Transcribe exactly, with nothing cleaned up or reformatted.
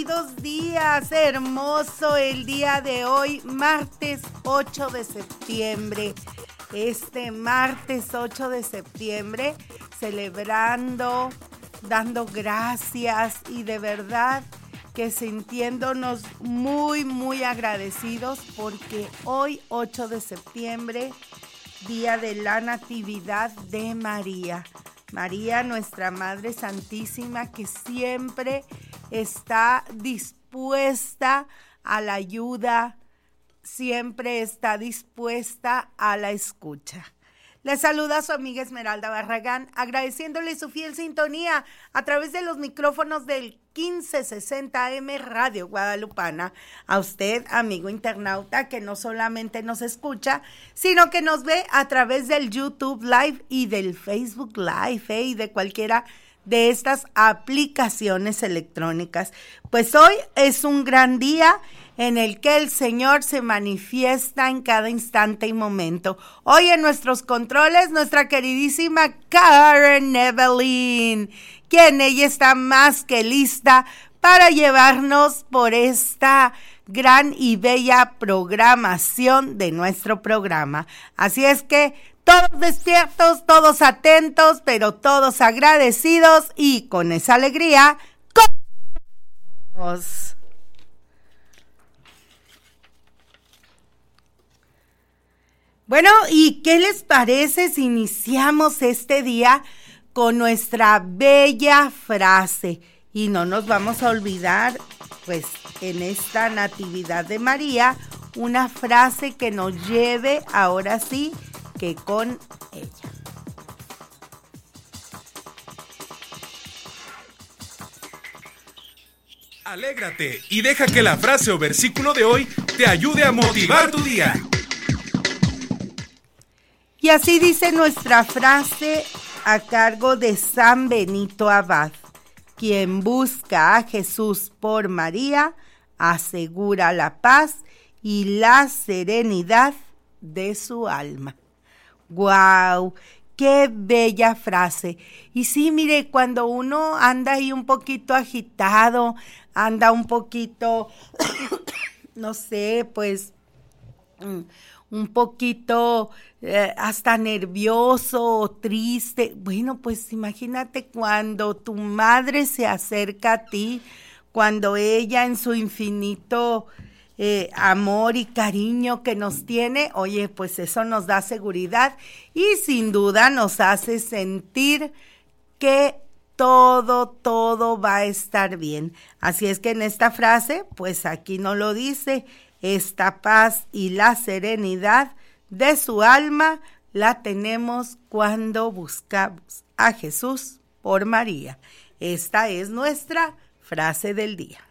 buenos días, hermoso el día de hoy, martes ocho de septiembre. Este martes ocho de septiembre, celebrando, dando gracias y de verdad que sintiéndonos muy, muy agradecidos porque hoy ocho de septiembre, día de la Natividad de María. María, nuestra Madre Santísima, que siempre está dispuesta a la ayuda, siempre está dispuesta a la escucha. Le saluda su amiga Esmeralda Barragán, agradeciéndole su fiel sintonía a través de los micrófonos del quince sesenta A M Radio Guadalupana. A usted, amigo internauta, que no solamente nos escucha, sino que nos ve a través del YouTube Live y del Facebook Live, ¿eh? y de cualquiera de estas aplicaciones electrónicas. Pues hoy es un gran día en el que el Señor se manifiesta en cada instante y momento. Hoy en nuestros controles, nuestra queridísima Karen Evelyn, quien ella está más que lista para llevarnos por esta gran y bella programación de nuestro programa. Así es que todos despiertos, todos atentos, pero todos agradecidos y con esa alegría, ¡comenzamos! Bueno, ¿y qué les parece si iniciamos este día con nuestra bella frase? Y no nos vamos a olvidar, pues, en esta Natividad de María, una frase que nos lleve, ahora sí, que con ella. Alégrate y deja que la frase o versículo de hoy te ayude a motivar tu día. Y así dice nuestra frase a cargo de San Benito Abad: quien busca a Jesús por María, asegura la paz y la serenidad de su alma. ¡Guau! ¡Qué bella frase! Y sí, mire, cuando uno anda ahí un poquito agitado, anda un poquito, no sé, pues un poquito eh, hasta nervioso o triste. Bueno, pues imagínate cuando tu madre se acerca a ti, cuando ella en su infinito eh, amor y cariño que nos tiene, oye, pues eso nos da seguridad y sin duda nos hace sentir que todo, todo va a estar bien. Así es que en esta frase, pues aquí nos lo dice: esta paz y la serenidad de su alma la tenemos cuando buscamos a Jesús por María. Esta es nuestra frase del día.